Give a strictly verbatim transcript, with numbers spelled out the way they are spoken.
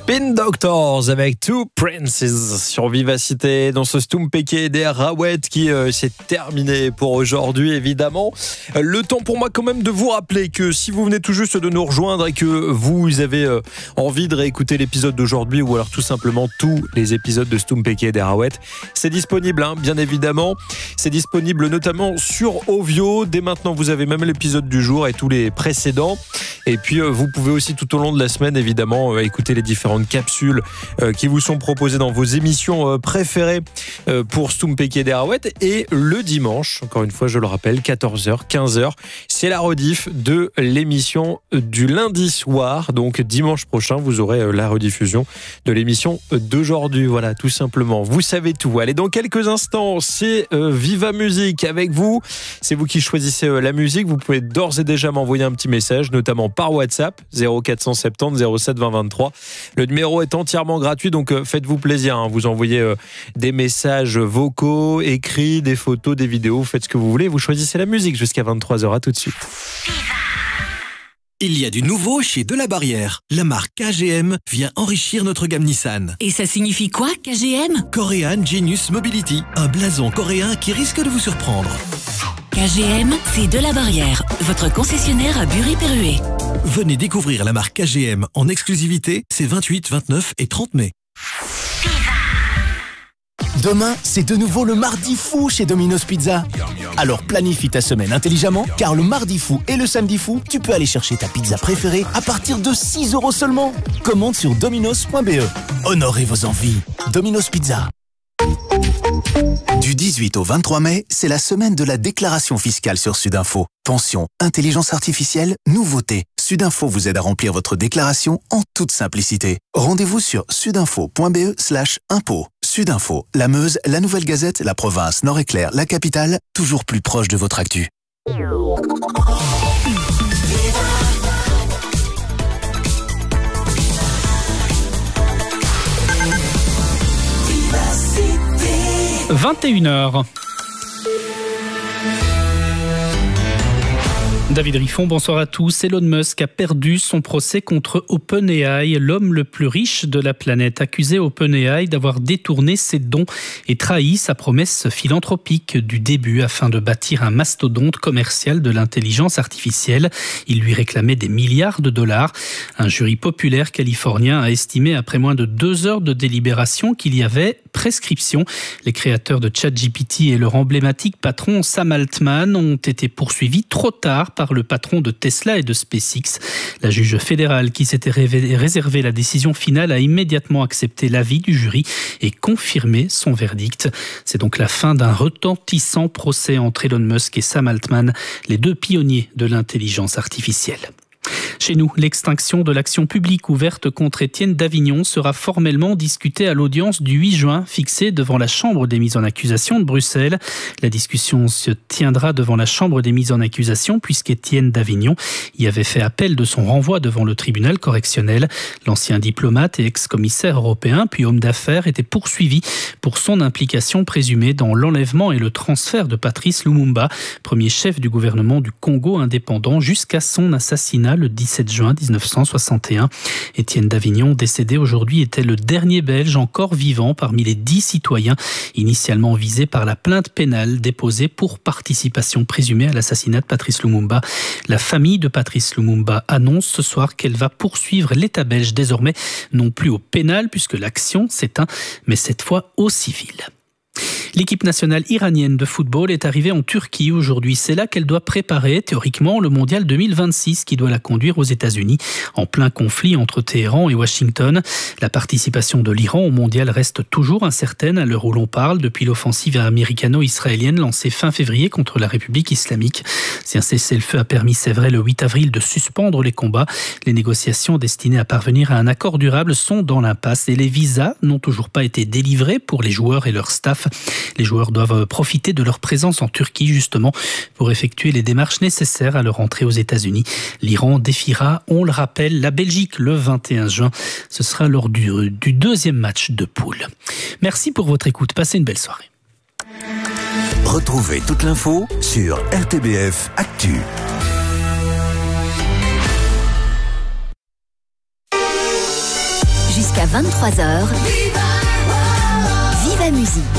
Spin Doctors avec Two Princes sur Vivacité dans ce Stumpeke des Rawet qui euh, s'est terminé pour aujourd'hui évidemment. Le temps pour moi quand même de vous rappeler que si vous venez tout juste de nous rejoindre et que vous avez euh, envie de réécouter l'épisode d'aujourd'hui ou alors tout simplement tous les épisodes de Stumpeke des Rawet, c'est disponible hein, bien évidemment. C'est disponible notamment sur Ovio. Dès maintenant vous avez même l'épisode du jour et tous les précédents. Et puis euh, vous pouvez aussi tout au long de la semaine évidemment euh, écouter les différentes capsules euh, qui vous sont proposées dans vos émissions euh, préférées euh, pour Stumpeke des Rawet. Et le dimanche, encore une fois je le rappelle, quatorze heures, quinze heures, c'est la rediff de l'émission du lundi soir. Donc dimanche prochain, vous aurez euh, la rediffusion de l'émission d'aujourd'hui. Voilà, tout simplement. Vous savez tout. Allez, dans quelques instants, c'est euh, Viva Musique avec vous. C'est vous qui choisissez euh, la musique. Vous pouvez d'ores et déjà m'envoyer un petit message, notamment par WhatsApp, zéro quatre cent soixante-dix zéro sept vingt vingt-trois. Le numéro est entièrement gratuit, donc euh, faites-vous plaisir. Hein. Vous envoyez euh, des messages vocaux, écrits, des photos, des vidéos. Vous faites ce que vous voulez. Vous choisissez la musique jusqu'à vingt-trois heures. À tout de suite. Il y a du nouveau chez Delabarrière. La marque K G M vient enrichir notre gamme Nissan. Et ça signifie quoi, K G M ? Korean Genius Mobility, un blason coréen qui risque de vous surprendre. K G M, c'est Delabarrière, votre concessionnaire à Bury-Perruet. Venez découvrir la marque K G M en exclusivité ces vingt-huit, vingt-neuf et trente mai. Demain, c'est de nouveau le mardi fou chez Domino's Pizza. Alors planifie ta semaine intelligemment, car le mardi fou et le samedi fou, tu peux aller chercher ta pizza préférée à partir de six euros seulement. Commande sur dominos point b e. Honorez vos envies. Domino's Pizza. Du dix-huit au vingt-trois mai, c'est la semaine de la déclaration fiscale sur Sudinfo. Pension, intelligence artificielle, nouveauté. Sudinfo vous aide à remplir votre déclaration en toute simplicité. Rendez-vous sur sudinfo point b e slash impôt. Sudinfo, la Meuse, la Nouvelle Gazette, la province, Nord-Éclair, la capitale, toujours plus proche de votre actu. vingt et une heures. David Riffon, bonsoir à tous. Elon Musk a perdu son procès contre OpenAI, l'homme le plus riche de la planète, accusé OpenAI d'avoir détourné ses dons et trahi sa promesse philanthropique du début afin de bâtir un mastodonte commercial de l'intelligence artificielle. Il lui réclamait des milliards de dollars. Un jury populaire californien a estimé après moins de deux heures de délibération qu'il y avait prescription. Les créateurs de ChatGPT et leur emblématique patron Sam Altman ont été poursuivis trop tard par le patron de Tesla et de SpaceX. La juge fédérale qui s'était réservé la décision finale a immédiatement accepté l'avis du jury et confirmé son verdict. C'est donc la fin d'un retentissant procès entre Elon Musk et Sam Altman, les deux pionniers de l'intelligence artificielle. Chez nous, l'extinction de l'action publique ouverte contre Étienne Davignon sera formellement discutée à l'audience du huit juin, fixée devant la Chambre des mises en accusation de Bruxelles. La discussion se tiendra devant la Chambre des mises en accusation puisqu'Étienne Davignon y avait fait appel de son renvoi devant le tribunal correctionnel. L'ancien diplomate et ex-commissaire européen, puis homme d'affaires, était poursuivi pour son implication présumée dans l'enlèvement et le transfert de Patrice Lumumba, premier chef du gouvernement du Congo indépendant, jusqu'à son assassinat le dix-sept juin mille neuf cent soixante et un. Étienne Davignon, décédé aujourd'hui, était le dernier Belge encore vivant parmi les dix citoyens initialement visés par la plainte pénale déposée pour participation présumée à l'assassinat de Patrice Lumumba. La famille de Patrice Lumumba annonce ce soir qu'elle va poursuivre l'État belge désormais non plus au pénal puisque l'action s'éteint, mais cette fois au civil. L'équipe nationale iranienne de football est arrivée en Turquie aujourd'hui. C'est là qu'elle doit préparer théoriquement le mondial deux mille vingt-six qui doit la conduire aux États-Unis en plein conflit entre Téhéran et Washington. La participation de l'Iran au mondial reste toujours incertaine à l'heure où l'on parle depuis l'offensive américano-israélienne lancée fin février contre la République islamique. Si un cessez-le-feu a permis, c'est vrai, le huit avril de suspendre les combats, les négociations destinées à parvenir à un accord durable sont dans l'impasse et les visas n'ont toujours pas été délivrés pour les joueurs et leur staff. Les joueurs doivent profiter de leur présence en Turquie justement pour effectuer les démarches nécessaires à leur entrée aux États-Unis. L'Iran défiera, on le rappelle, la Belgique le vingt et un juin. Ce sera lors du, du deuxième match de poule. Merci pour votre écoute. Passez une belle soirée. Retrouvez toute l'info sur R T B F Actu. Jusqu'à jusqu'à vingt-trois heures. Viva Musique.